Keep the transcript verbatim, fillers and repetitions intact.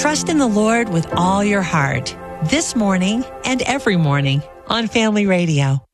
Trust in the Lord with all your heart, this morning and every morning on Family Radio.